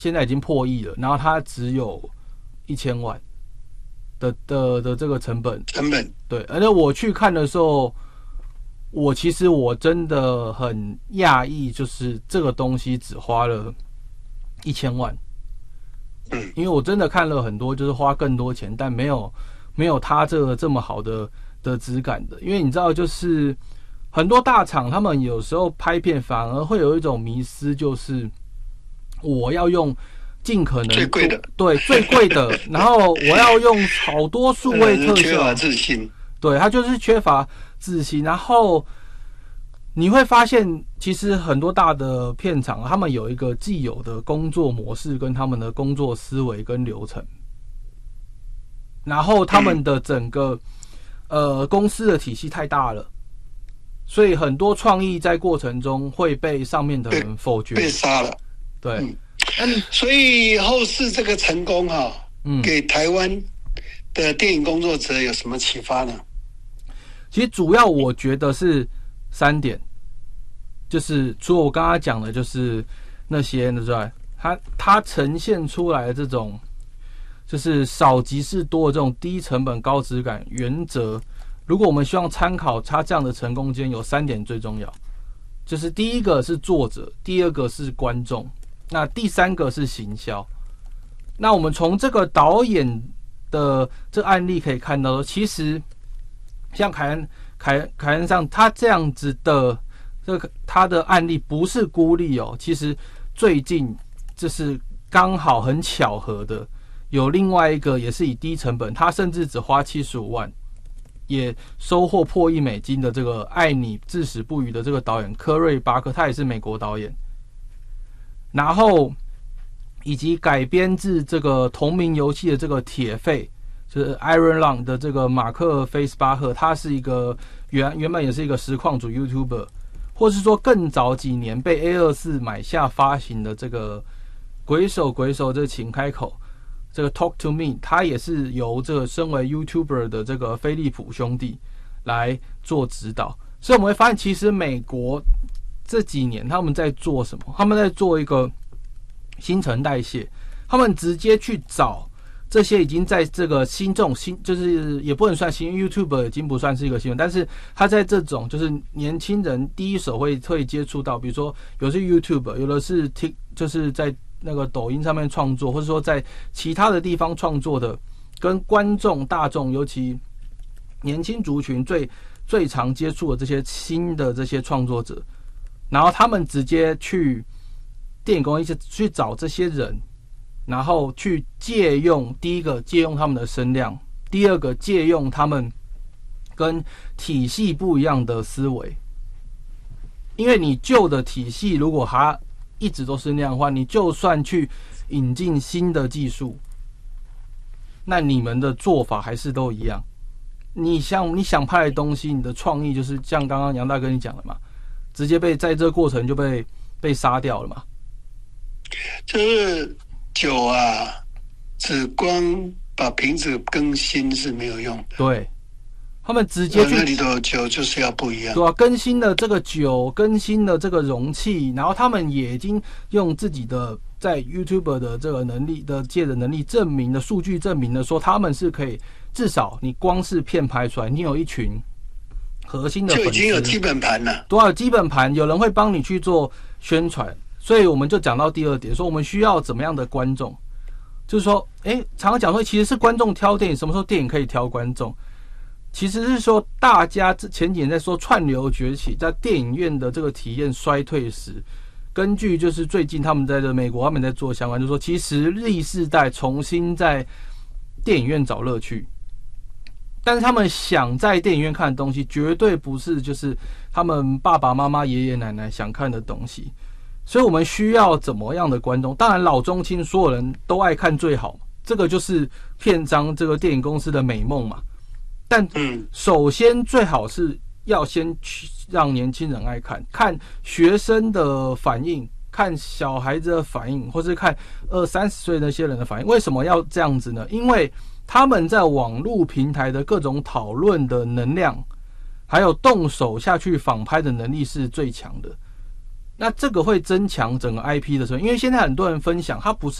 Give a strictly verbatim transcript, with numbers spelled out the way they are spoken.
现在已经破亿了，然后它只有一千万的的的这个成本， 成本对，而且我去看的时候，我其实我真的很讶异，就是这个东西只花了一千万， 嗯， 因为我真的看了很多，就是花更多钱，但没有没有它这个这么好的的质感的，因为你知道，就是很多大厂他们有时候拍片反而会有一种迷思，就是我要用尽可能最贵的， 对最贵的，然后我要用好多数位特效， 缺乏自信， 对，他就是缺乏自信。然后你会发现，其实很多大的片场，他们有一个既有的工作模式，跟他们的工作思维跟流程，然后他们的整个、嗯、呃公司的体系太大了。所以很多创意在过程中会被上面的人否决， 被杀了。 对， 嗯嗯、 所以后世这个成功哈、哦，嗯，给台湾的电影工作者有什么启发呢？ 其实主要我觉得是三点，就是除了我刚刚讲的，就是那些之外，它它呈现出来的这种，就是少即是多的这种低成本高质感原则。如果我们希望参考它这样的成功间，有三点最重要，就是第一个是作者，第二个是观众，那第三个是行销。那我们从这个导演的这个案例可以看到，其实像凯恩凯凯恩上他这样子的这个他的案例不是孤立哦，其实最近就是刚好很巧合的，有另外一个也是以低成本，他甚至只花七十五万。也收获破亿美金的这个爱你至死不渝的这个导演科瑞巴克，他也是美国导演，然后以及改编自这个同名游戏的这个铁肺，就是 Iron Lung 的这个马克菲斯巴赫，他是一个原原本也是一个实况主 YouTuber， 或是说更早几年被 A 二十四 买下发行的这个鬼手鬼手这请开口。这个 Talk to Me， 他也是由这个身为 YouTuber 的这个飞利浦兄弟来做指导，所以我们会发现，其实美国这几年他们在做什么？他们在做一个新陈代谢，他们直接去找这些已经在这个新这种新，就是也不能算新 YouTuber 已经不算是一个新闻，但是他在这种就是年轻人第一手会会接触到，比如说有的是 YouTuber， 有的是 Tik， 就是在那个抖音上面创作，或者说在其他的地方创作的，跟观众大众，尤其年轻族群最最常接触的这些新的这些创作者，然后他们直接去电影公司去找这些人，然后去借用，第一个借用他们的声量，第二个借用他们跟体系不一样的思维，因为你旧的体系如果它一直都是那样的话，你就算去引进新的技术，那你们的做法还是都一样。你像你想拍的东西，你的创意就是像刚刚杨大哥你讲的嘛，直接被在这个过程就被被杀掉了嘛。 就是酒啊，只光把瓶子更新是没有用的。 对。他们直接去那里头酒就是要不一样， 对啊，更新了这个酒，更新了这个容器，然后他们也已经用自己的在 YouTuber 的这个能力的借的能力证明的数据证明了说他们是可以，至少你光是片拍出来，你有一群核心的粉丝， 就已经有基本盘了， 多少基本盘，有人会帮你去做宣传，所以我们就讲到第二点，说我们需要怎么样的观众，就是说，哎，常常讲说其实是观众挑电影，什么时候电影可以挑观众？其实是说，大家前几年在说串流崛起，在电影院的这个体验衰退时，根据就是最近他们在这美国他们在做相关，就是说，其实 Z 世代重新在电影院找乐趣，但是他们想在电影院看的东西，绝对不是就是他们爸爸妈妈、爷爷奶奶想看的东西，所以我们需要怎么样的观众？当然，老中青所有人都爱看最好，这个就是片商这个电影公司的美梦嘛。但首先最好是要先让年轻人爱看，看学生的反应，看小孩子的反应，或是看二三十岁那些人的反应。为什么要这样子呢？因为他们在网络平台的各种讨论的能量，还有动手下去仿拍的能力是最强的。 那这个会增强整个 I P 的时候，因为现在很多人分享，它不是